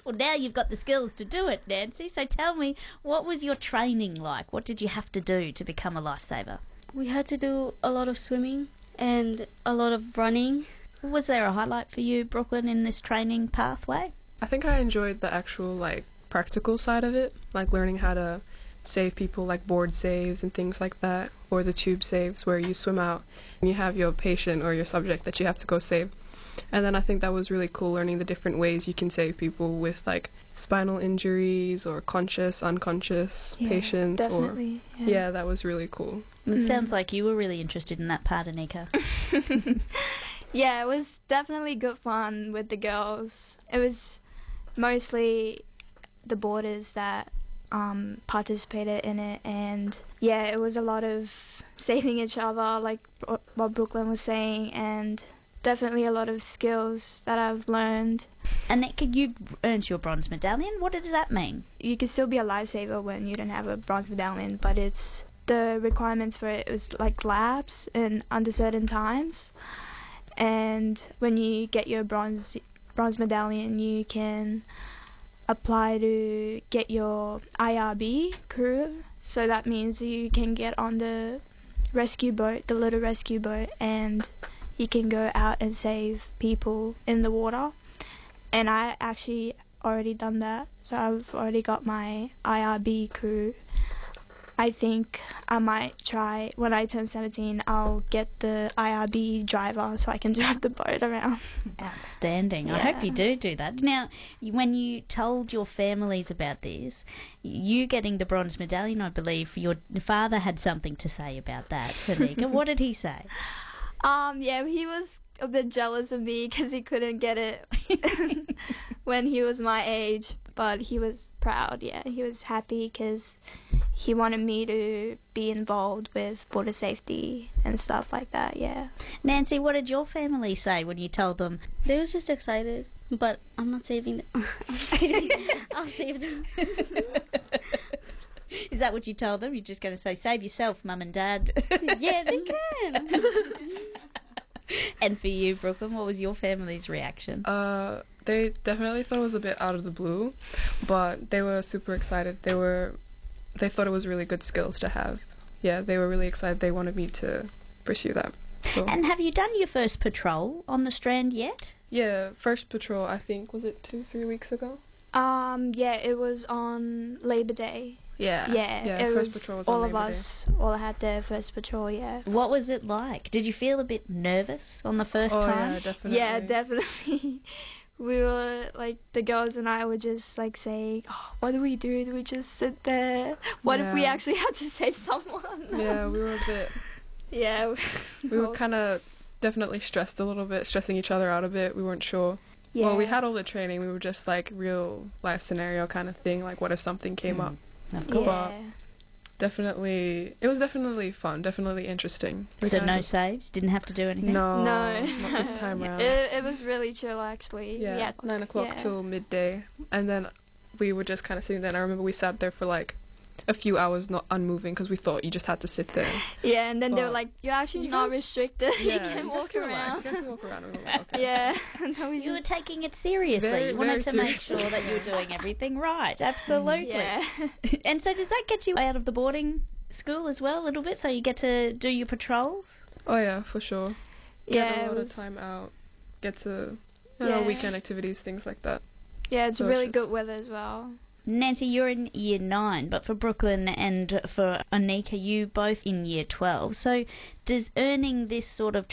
Well, now you've got the skills to do it, Nancy. So tell me, what was your training like? What did you have to do to become a lifesaver? We had to do a lot of swimming and a lot of running. Was there a highlight for you, Brooklyn, in this training pathway? I think I enjoyed the actual, like, practical side of it, like learning how to save people, like board saves and things like that, or the tube saves where you swim out and you have your patient or your subject that you have to go save. And then I think that was really cool, learning the different ways you can save people with, like, spinal injuries or conscious, unconscious patients. Definitely, Yeah, that was really cool. It sounds like you were really interested in that part, Anika. Yeah, it was definitely good fun with the girls. It was mostly the boarders that participated in it, and yeah, it was a lot of saving each other, like what Brooklyn was saying, and definitely a lot of skills that I've learned. Anika, you earned your bronze medallion. What does that mean? You can still be a lifesaver when you don't have a bronze medallion, but it's the requirements for it is like labs and under certain times. And when you get your bronze medallion, you can apply to get your IRB crew. So that means you can get on the rescue boat, the little rescue boat, and you can go out and save people in the water. And I actually already done that, so I've already got my IRB crew. I think I might try, when I turn 17, I'll get the IRB driver so I can drive the boat around. Outstanding. Yeah. I hope you do that. Now, when you told your families about this, you getting the bronze medallion, I believe your father had something to say about that, Anika. What did he say? Yeah, he was a bit jealous of me because he couldn't get it when he was my age, but he was proud. Yeah, he was happy because he wanted me to be involved with border safety and stuff like that. Yeah. Nancy, what did your family say when you told them? They was just excited, but I'm not saving them. I'll save them. Is that what you told them? You're just going to say, save yourself, Mum and Dad? Yeah, they can. And for you, Brooklyn, what was your family's reaction? They definitely thought it was a bit out of the blue, but they were super excited. They thought it was really good skills to have. Yeah, they were really excited. They wanted me to pursue that. So. And have you done your first patrol on the Strand yet? Yeah, first patrol, I think, was it 2-3 weeks ago? Yeah, it was on Labor Day. Yeah. Yeah, it first was patrol was all on of Labor us all had their first patrol, yeah. What was it like? Did you feel a bit nervous on the first Day. time? Yeah, definitely. Yeah, definitely. We were, like, the girls and I were just, like, saying, oh, what do we do? Do we just sit there? What if we actually had to save someone? Yeah, we were a bit... Yeah. We were kind of definitely stressed a little bit, stressing each other out a bit. We weren't sure. Yeah. Well, we had all the training. We were just, like, real life scenario kind of thing. Like, what if something came up? Of course. But definitely, it was definitely fun, definitely interesting. So no saves? Didn't have to do anything? No, No. not this time around. It was really chill, actually. Yeah, 9 o'clock till midday. And then we were just kind of sitting there. And I remember we sat there for, like, a few hours not unmoving because we thought you just had to sit there. Yeah, and then they were But like, you're actually not restricted. Yeah, you can you guys walk can relax. around. You guys can walk around. We were like, okay. Yeah. And then we You were just... taking it seriously. Very, You wanted to very make seriously. sure that you were doing everything right. Absolutely. Yeah. And so does that get you out of the boarding school as well a little bit so you get to do your patrols? Oh, yeah, for sure. Yeah, Get a it lot was- of time out. Get to, you know, Yeah. weekend activities, things like that. Yeah, it's So it's really just- good weather as well. Nancy, you're in year 9, but for Brooklyn and for Anika, you both in year 12. So does earning this sort of